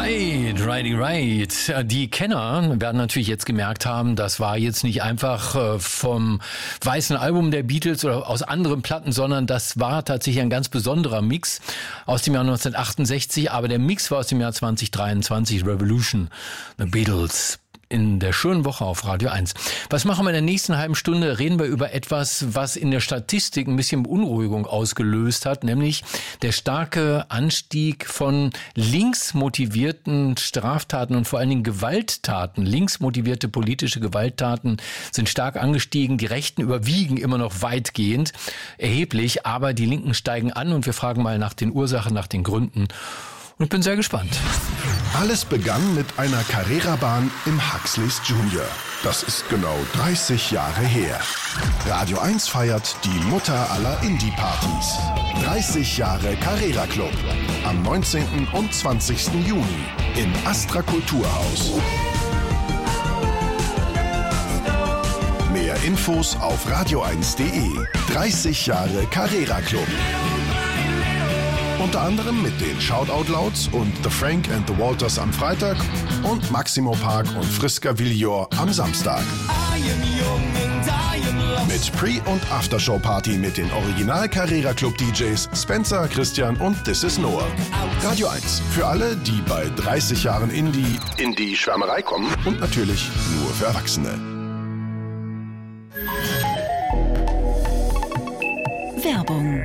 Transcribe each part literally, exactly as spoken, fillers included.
Right, righty, right. Die Kenner werden natürlich jetzt gemerkt haben, das war jetzt nicht einfach vom weißen Album der Beatles oder aus anderen Platten, sondern das war tatsächlich ein ganz besonderer Mix aus dem Jahr neunzehnhundertachtundsechzig, aber der Mix war aus dem Jahr zweitausenddreiundzwanzig, Revolution, The Beatles. In der schönen Woche auf Radio eins. Was machen wir in der nächsten halben Stunde? Reden wir über etwas, was in der Statistik ein bisschen Beunruhigung ausgelöst hat, nämlich der starke Anstieg von linksmotivierten Straftaten und vor allen Dingen Gewalttaten. Linksmotivierte politische Gewalttaten sind stark angestiegen. Die Rechten überwiegen immer noch weitgehend, erheblich, aber die Linken steigen an und wir fragen mal nach den Ursachen, nach den Gründen. Und ich bin sehr gespannt. Alles begann mit einer Carrera-Bahn im Huxleys Junior. Das ist genau dreißig Jahre her. Radio eins feiert die Mutter aller Indie-Partys. dreißig Jahre Carrera Club. Am neunzehnten und zwanzigsten Juni im Astra Kulturhaus. Mehr Infos auf radio eins punkt de. dreißig Jahre Carrera Club. Unter anderem mit den Shoutout-Louds und The Frank and the Walters am Freitag und Maximo Park und Friska Villor am Samstag. Mit Pre- und Aftershow-Party mit den Original-Carrera-Club-D Js Spencer, Christian und This is Noah. Radio eins. Für alle, die bei dreißig Jahren Indie in die Schwärmerei kommen und natürlich nur für Erwachsene. Werbung.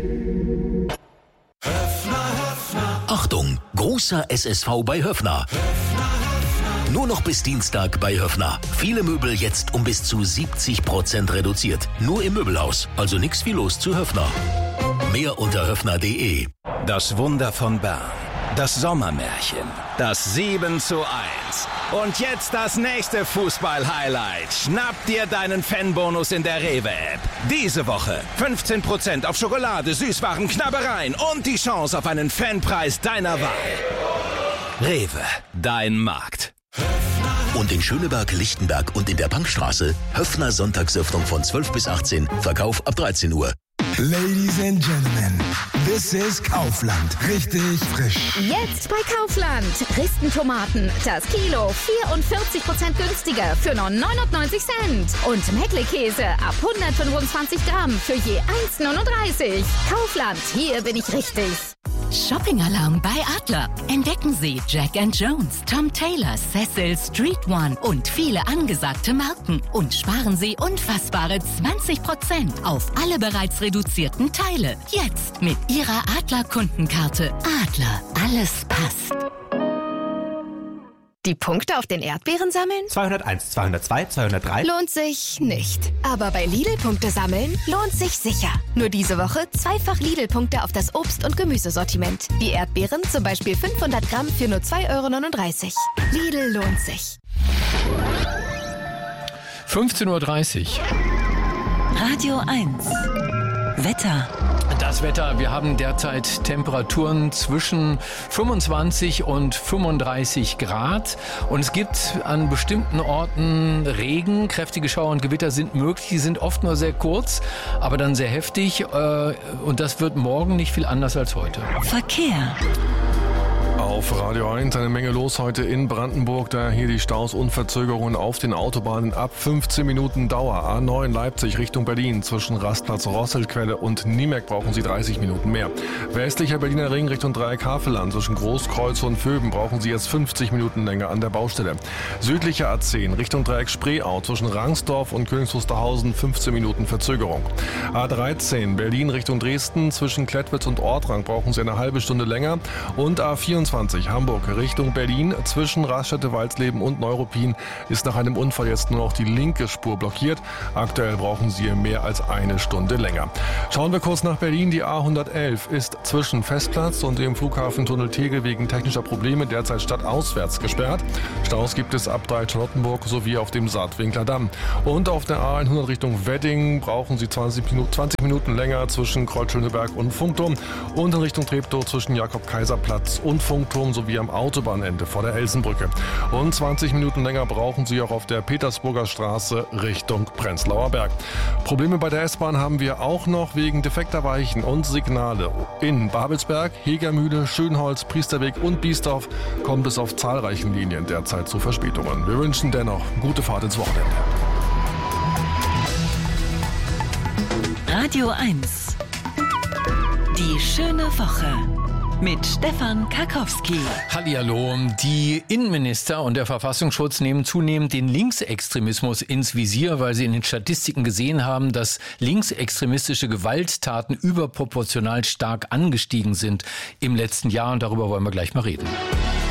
Achtung, großer S S V bei Höffner. Nur noch bis Dienstag bei Höffner. Viele Möbel jetzt um bis zu siebzig Prozent reduziert. Nur im Möbelhaus, also nix wie los zu Höffner. Mehr unter höffner punkt de. Das Wunder von Bern. Das Sommermärchen. Das sieben zu eins. Und jetzt das nächste Fußball-Highlight. Schnapp dir deinen Fanbonus in der Rewe-App. Diese Woche fünfzehn Prozent auf Schokolade, Süßwaren, Knabbereien und die Chance auf einen Fanpreis deiner Wahl. Rewe, dein Markt. Und in Schöneberg, Lichtenberg und in der Bankstraße Höffner Sonntagsöffnung von zwölf bis achtzehn, Verkauf ab dreizehn Uhr. Ladies and Gentlemen, this is Kaufland. Richtig frisch. Jetzt bei Kaufland. Ristentomaten, das Kilo vierundvierzig Prozent günstiger für nur neunundneunzig Cent. Und Meckle-Käse ab hundertfünfundzwanzig Gramm für je eins neununddreißig. Kaufland, hier bin ich richtig. Shopping-Alarm bei Adler. Entdecken Sie Jack and Jones, Tom Taylor, Cecil, Street One und viele angesagte Marken. Und sparen Sie unfassbare zwanzig Prozent auf alle bereits reduzierten Teile. Jetzt mit Ihrer Adler-Kundenkarte. Adler, alles passt. Die Punkte auf den Erdbeeren sammeln? zweihunderteins, zweihundertzwei, zweihundertdrei. Lohnt sich nicht. Aber bei Lidl-Punkte sammeln lohnt sich sicher. Nur diese Woche zweifach Lidl-Punkte auf das Obst- und Gemüsesortiment. Die Erdbeeren zum Beispiel fünfhundert Gramm für nur zwei Euro neununddreißig. Lidl lohnt sich. fünfzehn Uhr dreißig. Radio eins. Wetter. Das Wetter, wir haben derzeit Temperaturen zwischen fünfundzwanzig und fünfunddreißig Grad und es gibt an bestimmten Orten Regen, kräftige Schauer und Gewitter sind möglich, die sind oft nur sehr kurz, aber dann sehr heftig und das wird morgen nicht viel anders als heute. Verkehr. Auf Radio eins eine Menge los heute in Brandenburg, da hier die Staus und Verzögerungen auf den Autobahnen ab fünfzehn Minuten Dauer. A neun Leipzig Richtung Berlin zwischen Rastplatz Rosselquelle und Niemek brauchen Sie dreißig Minuten mehr. Westlicher Berliner Ring Richtung Dreieck Havelland zwischen Großkreuz und Vöben brauchen Sie jetzt fünfzig Minuten länger an der Baustelle. Südlicher A zehn Richtung Dreieck Spreeau zwischen Rangsdorf und Königs Wusterhausen fünfzehn Minuten Verzögerung. A dreizehn Berlin Richtung Dresden zwischen Klettwitz und Ortrang brauchen Sie eine halbe Stunde länger und A vierundzwanzig Hamburg Richtung Berlin zwischen Raststätte-Walsleben und Neuruppin ist nach einem Unfall jetzt nur noch die linke Spur blockiert. Aktuell brauchen Sie mehr als eine Stunde länger. Schauen wir kurz nach Berlin. Die A hundertelf ist zwischen Festplatz und dem Flughafentunnel Tegel wegen technischer Probleme derzeit stadtauswärts gesperrt. Staus gibt es ab Charlottenburg sowie auf dem Saatwinkler Damm. Und auf der A hundert Richtung Wedding brauchen Sie zwanzig Minuten länger zwischen Kreuz Schöneberg und Funkturm und in Richtung Treptow zwischen Jakob-Kaiser-Platz und Funkturm Funkturm sowie am Autobahnende vor der Elsenbrücke. Und zwanzig Minuten länger brauchen Sie auch auf der Petersburger Straße Richtung Prenzlauer Berg. Probleme bei der S-Bahn haben wir auch noch wegen defekter Weichen und Signale. In Babelsberg, Hegermühle, Schönholz, Priesterweg und Biesdorf kommt es auf zahlreichen Linien derzeit zu Verspätungen. Wir wünschen dennoch gute Fahrt ins Wochenende. Radio eins. Die schöne Woche. Mit Stefan Karkowski. Hallihallo. Die Innenminister und der Verfassungsschutz nehmen zunehmend den Linksextremismus ins Visier, weil sie in den Statistiken gesehen haben, dass linksextremistische Gewalttaten überproportional stark angestiegen sind im letzten Jahr. Und darüber wollen wir gleich mal reden.